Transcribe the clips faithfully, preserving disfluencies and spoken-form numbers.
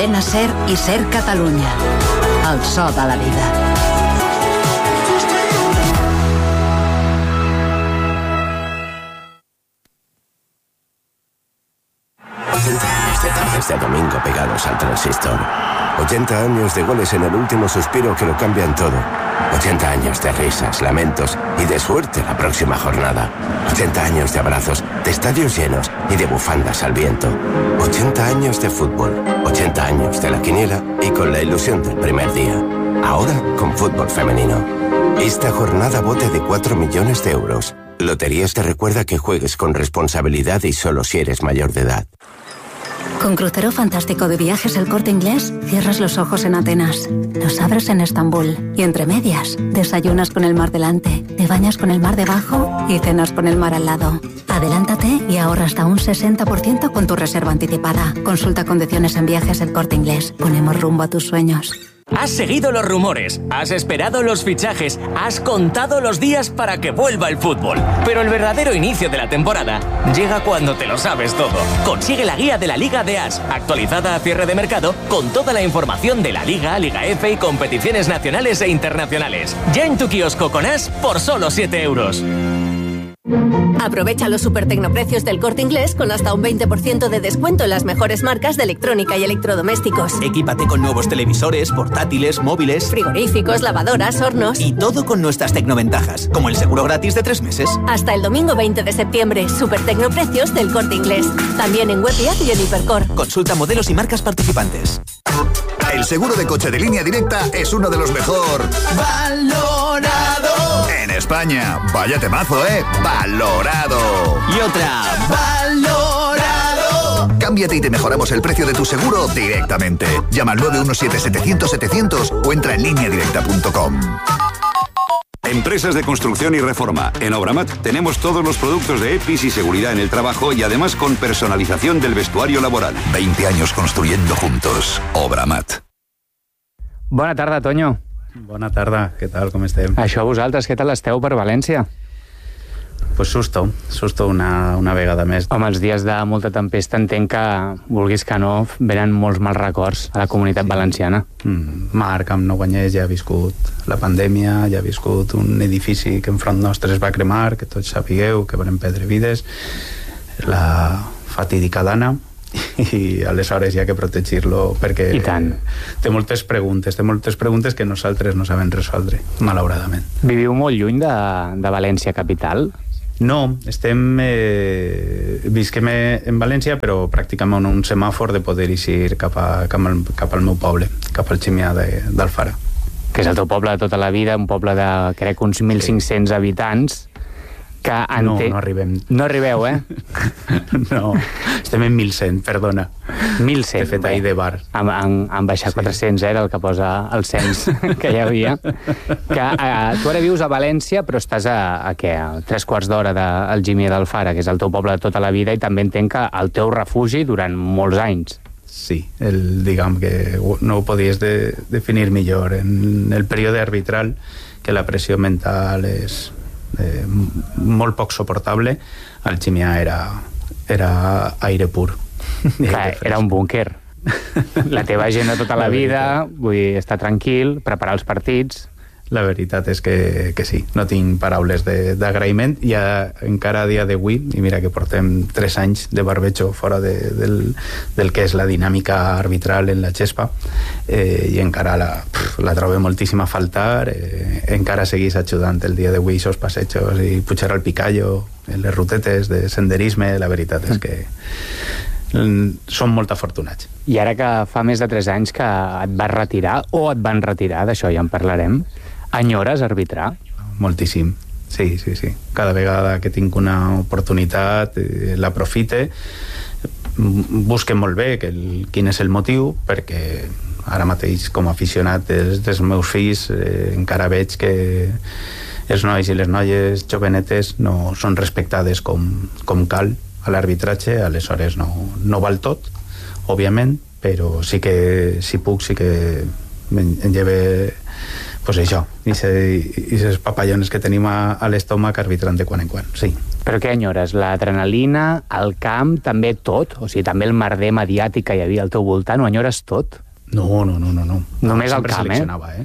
Cadena SER i SER Catalunya. El so de la vida. Este domingo pegados al transistor. ochenta años de goles en el último suspiro que lo cambian todo. ochenta años de risas, lamentos y de suerte la próxima jornada. ochenta años de abrazos, de estadios llenos y de bufandas al viento. ochenta años de fútbol, ochenta años de la quiniela y con la ilusión del primer día. Ahora con fútbol femenino. Esta jornada bote de cuatro millones de euros. Loterías te recuerda que juegues con responsabilidad y solo si eres mayor de edad. Con Crucero Fantástico de Viajes El Corte Inglés, cierras los ojos en Atenas, los abres en Estambul y entre medias, desayunas con el mar delante, te bañas con el mar debajo y cenas con el mar al lado. Adelántate y ahorra hasta un sesenta por ciento con tu reserva anticipada. Consulta condiciones en Viajes El Corte Inglés. Ponemos rumbo a tus sueños. Has seguido los rumores, has esperado los fichajes, has contado los días para que vuelva el fútbol. Pero el verdadero inicio de la temporada llega cuando te lo sabes todo. Consigue la guía de la Liga de As, actualizada a cierre de mercado, con toda la información de la Liga, Liga F y competiciones nacionales e internacionales. Ya en tu kiosco con As por solo siete euros. Aprovecha los super tecnoprecios del Corte Inglés con hasta un veinte por ciento de descuento en las mejores marcas de electrónica y electrodomésticos. Equípate con nuevos televisores, portátiles, móviles, frigoríficos, lavadoras, hornos. Y todo con nuestras tecnoventajas, como el seguro gratis de tres meses. Hasta el domingo veinte de septiembre, super tecnoprecios del Corte Inglés. También en web y app y en Hipercor. Consulta modelos y marcas participantes. El seguro de coche de Línea Directa es uno de los mejor valorado en España. Vaya temazo, ¿eh? Valorado. Y otra. Valorado. Cámbiate y te mejoramos el precio de tu seguro directamente. Llama al nueve uno siete setecientos setecientos o entra en línea directa punto com. Empresas de construcción y reforma. En Obramat tenemos todos los productos de EPIs y seguridad en el trabajo y además con personalización del vestuario laboral. veinte años construyendo juntos. Obramat. Bona tarda, Toño. Bona tarda, què tal, com estem? Això vosaltres, què tal esteu per València? Pues susto, susto una, una vegada més. Home, els dies de molta tempesta entenc que, vulguis que no, venen molts mals records a la comunitat sí. valenciana. Mm, Marc, amb Nou Anyers, ja ha viscut la pandèmia, ja ha viscut un edifici que enfront nostre es va cremar, que tots sapigueu, que van perdre vides, la fatídica Dana, i aleshores hi ha que protegir-lo perquè té moltes preguntes té moltes preguntes que nosaltres no sabem resoldre, malauradament. Viviu molt lluny de, de València capital? No, estem eh, visquem en València però pràcticament un semàfor de poder eixir cap, a, cap, al, cap al meu poble, cap al Ximià d'Alfara, que és el teu poble de tota la vida, un poble de crec uns mil cinc-cents sí. habitants que no, no arribem. No arribeu, eh? No, estem en mil cent, perdona. mil cent. He fet ahir de bar. Han, han, han baixat sí. quatre-cents, eh, era el que posa el cens que hi havia. Que, eh, tu ara vius a València, però estàs a, a què? A tres quarts d'hora del Ximià d'Alfara, que és el teu poble de tota la vida, i també entenc que el teu refugi durant molts anys. Sí, el, diguem que no ho podies de, definir millor. En el període arbitral, que la pressió mental és... Eh, molt poc soportable, el Ximià era, era aire pur. Clar, era un búnquer. La teva agenda tota la, la vida, vull dir, estar tranquil, preparar els partits. La veritat és que, que sí, no tinc paraules d'agraïment. Ja encara a dia d'avui, i mira que portem tres anys de barbecho fora de, del, del que és la dinàmica arbitral en la xespa, eh, i encara la, pff, la trobo moltíssim a faltar, eh, encara seguís ajudant el dia d'avui aquests passejos i pujar al Picallo, les rutetes de senderisme. La veritat és que som molt afortunats. I ara que fa més de tres anys que et vas retirar, o et van retirar, d'això ja en parlarem, enyores arbitrar? Moltíssim, sí, sí, sí. Cada vegada que tinc una oportunitat eh, l'aprofite, busque molt bé que el, quin és el motiu, perquè ara mateix com a aficionat dels, dels meus fills eh, encara veig que els nois i les noies jovenetes no són respectades com, com cal a l'arbitratge, aleshores no, no val tot, òbviament, però sí que si puc, sí que en lleve pues això, i aquests papallones que tenim a, a l'estómac arbitrant de quan en quan, sí. Però què enyores? L'adrenalina, el camp, també tot? O sigui, també el merder mediàtic que hi havia al teu voltant, ho enyores tot? No, no, no, no. no. Només el camp, eh?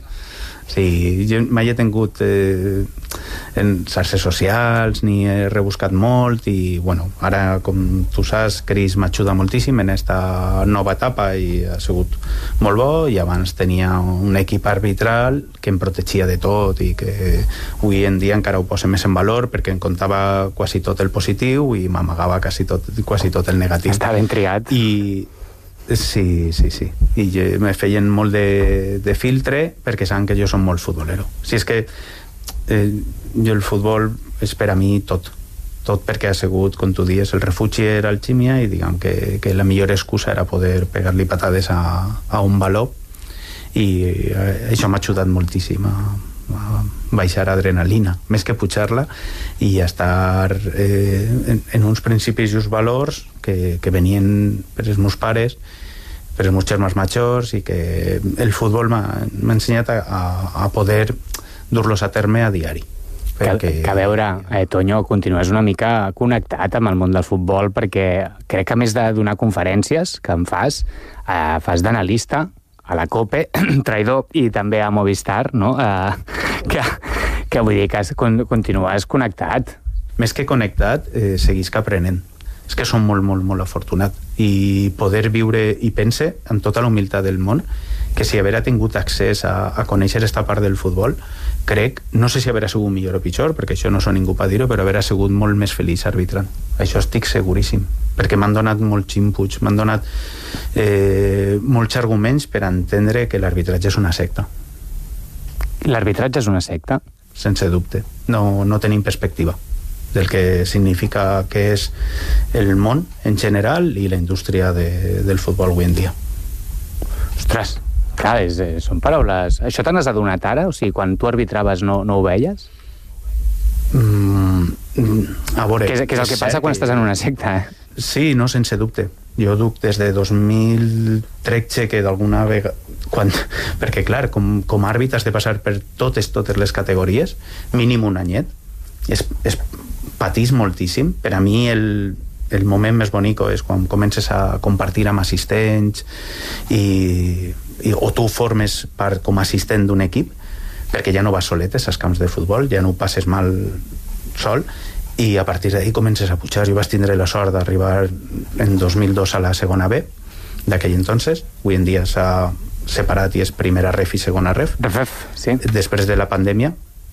Sí, jo mai he tingut eh, en xarxes socials, ni he rebuscat molt, i, bueno, ara, com tu saps, Cris m'ajuda moltíssim en esta nova etapa i ha sigut molt bo, i abans tenia un equip arbitral que em protegia de tot i que avui en dia encara ho posa més en valor perquè em contava quasi tot el positiu i m'amagava quasi tot, quasi tot el negatiu. Està ben triat. I sí, sí, sí. I me feien molt de, de filtre perquè saben que jo som molt futbolero. Si és que eh, jo el futbol és per a mi tot. Tot perquè ha sigut, com tu dies, el refugi era alquímia i diguem que, que la millor excusa era poder pegar-li patades a, a un baló, i eh, això m'ha ajudat moltíssim a, a baixar adrenalina, més que pujar-la, i estar eh, en, en uns principis i uns valors que, que venien per els meus pares, per els meus germans majors, i que el futbol m'ha ensenyat a, a poder dur-los a terme a diari. Perquè... Que, que a veure, eh, Toño, continues una mica connectat amb el món del futbol, perquè crec que a més de donar conferències que em fas, eh, fas d'analista a la COPE, traïdor, i també a Movistar, no? Eh, que, que vull dir que continues connectat. Més que connectat, eh, seguisc aprenent. És que som molt, molt, molt afortunat. I poder viure, i pense, amb tota la humilitat del món, que si haver tingut accés a, a conèixer esta part del futbol, crec, no sé si haver sigut millor o pitjor, perquè això no sóc ningú per dir-ho, però haver sigut molt més feliç arbitrant. Això estic seguríssim, perquè m'han donat molts inputs, m'han donat eh, molts arguments per entendre que l'arbitratge és una secta. L'arbitratge és una secta? Sense dubte. No, no tenim perspectiva del que significa que és el món en general i la indústria de, del futbol avui en dia. Ostres, clar, és, són paraules... Això te n'has adonat ara? O sigui, quan tu arbitraves no, no ho veies? Mm, a veure... Què és, què és el que passa quan estàs en una secta, eh? Sí, no, sense dubte. Jo duc des de dos mil tretze que d'alguna vegada... Quan, perquè, clar, com, com a àrbit has de passar per totes, totes les categories, mínim un anyet. És, és patís moltíssim. Per a mi el, el moment més bonic és quan comences a compartir amb assistents i, i, o tu formes part com a assistent d'un equip, perquè ja no vas soletes als camps de futbol, ja no ho passes mal sol, i a partir d'ahí comences a pujar. Jo vaig tindre la sort d'arribar en dos mil dos a la segona B d'aquell entonces. Avui en dia s'ha separat i és primera ref i segona ref, ref sí. Després de la pandèmia,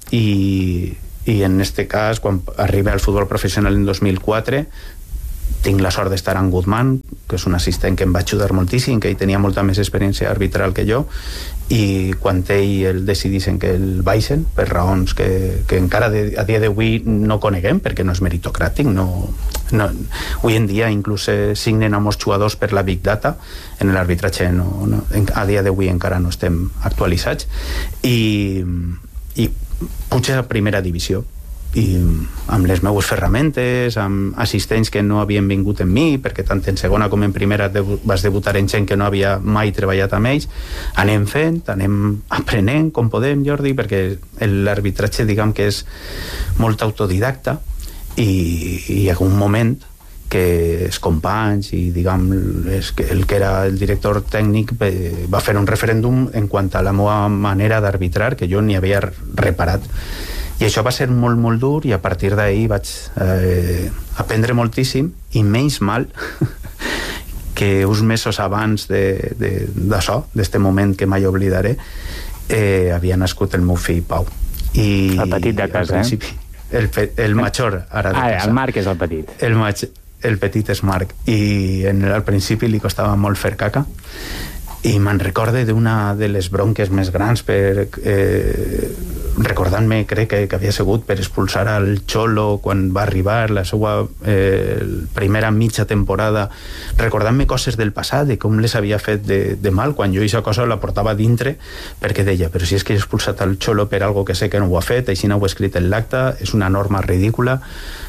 i i en este cas, quan arriba al futbol professional en dos mil quatre, tinc la sort d'estar amb Guzmán, que és un assistent que em va ajudar moltíssim, que ell tenia molta més experiència arbitral que jo, i quan ell el decidissin que el baixen, per raons que, que encara de, a dia d'avui no coneguem, perquè no és meritocràtic, no, no, avui en dia inclús eh, signen amb els jugadors per la Big Data, en l'arbitratge no, no, a dia d'avui encara no estem actualitzats, i, i puja a primera divisió, i amb les meues ferramentes, amb assistents que no havien vingut en mi, perquè tant en segona com en primera debu- vas debutar en gent que no havia mai treballat amb ells. Anem fent, anem aprenent com podem, Jordi, perquè l'arbitratge, diguem que és molt autodidacta, i, i hi ha un moment que els companys i diguem el que era el director tècnic va fer un referèndum en quant a la meva manera d'arbitrar, que jo ni havia reparat, i això va ser molt molt dur, i a partir d'ahir vaig eh, aprendre moltíssim, i menys mal que uns mesos abans de, de, d'això, d'este moment que mai oblidaré, eh, havia nascut el meu fill Pau, i el petit de casa, eh? el, el major ara de ah, casa. El Marc és el petit. El major, el petit és Marc, i en, al principi li costava molt fer caca, i me'n recorde d'una de les bronques més grans per eh, recordant-me, crec que, que havia sigut per expulsar al Xolo quan va arribar la seva eh, primera mitja temporada, recordant-me coses del passat, de com les havia fet de, de mal, quan jo aquesta cosa la portava dintre, perquè deia, però si és que he expulsat al Xolo per algo que sé que no ho ha fet, així no ho he escrit en l'acte, és una norma ridícula,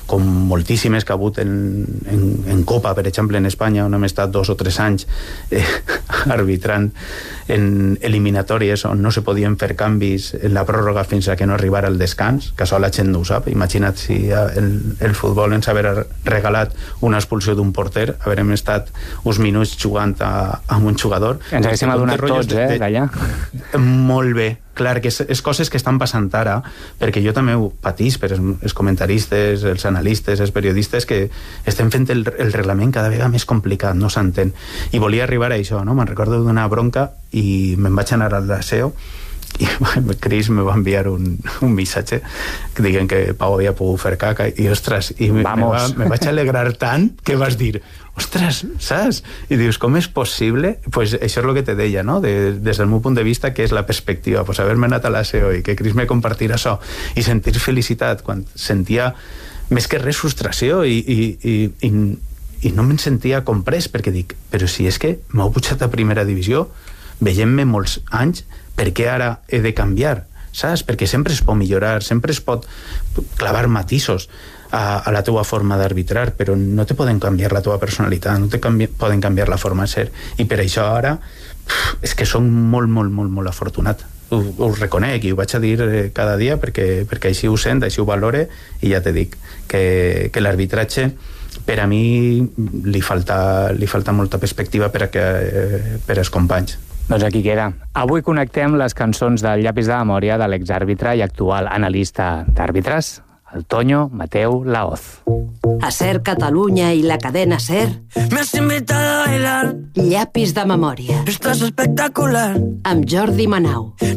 com moltíssimes que ha hagut en, en, en Copa, per exemple, en Espanya, on hem estat dos o tres anys eh, arbitrant en eliminatòries on no se podien fer canvis en la pròrroga fins a que no arribara el descans, que això la gent no ho sap. Imagina't si el, el futbol ens haguera regalat una expulsió d'un porter, haurem estat uns minuts jugant a, amb un jugador. Ens haguéssim adonat tots, eh, de, d'allà. Molt bé. Clar, que és, és coses que estan passant ara, perquè jo també ho patís per els comentaristes, els analistes, els periodistes, que estem fent el, el reglament cada vegada més complicat, no s'entén. I volia arribar a això, no? Me'n recordo d'una bronca i me'n vaig anar al S E O i Cris me va enviar un, un missatge dient que Pau havia pogut fer caca i, ostres, i me, me, va, me vaig alegrar tant que vas dir, ostres, saps? I dius, com és possible? Pues això és el que te deia, no? De, des del meu punt de vista, que és la perspectiva. Pues haver-me anat a l'A S E O i que Cris me compartira això i sentir felicitat quan sentia més que res frustració i, i, i, i, i no me'n sentia comprès, perquè dic, però si és que m'heu pujat a primera divisió veient-me molts anys, per què ara he de canviar? Saps? Perquè sempre es pot millorar, sempre es pot clavar matisos a, a la teua forma d'arbitrar, però no te poden canviar la teua personalitat, no te canvi, poden canviar la forma de ser, i per això ara pff, és que som molt, molt, molt, molt afortunat. Ho, ho reconec i ho vaig a dir cada dia perquè, perquè així ho sent, així ho valore, i ja te dic que, que l'arbitratge per a mi li falta, li falta molta perspectiva per a, que, per als companys. Doncs aquí queda. Avui connectem les cançons del Llapis de memòria de l'exàrbitre i actual analista d'àrbitres, el Toño Mateu Laoz. A Ser Catalunya i la cadena Ser. Me has invitado a bailar. Llapis de memòria. Estás espectacular. Amb Jordi Manau.